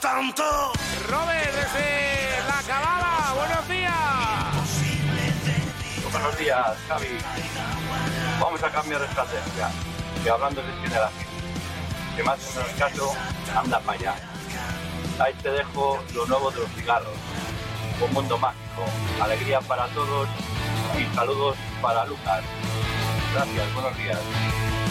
tanto. Robert, desde La Cabada, buenos días. Buenos días, Javi. Vamos a cambiar de estrategia. Y hablando de generación, que más o menos caso, anda para allá. Ahí te dejo lo nuevo de los cigarros. Un mundo mágico. Alegría para todos y saludos para Lucas. Gracias, buenos días.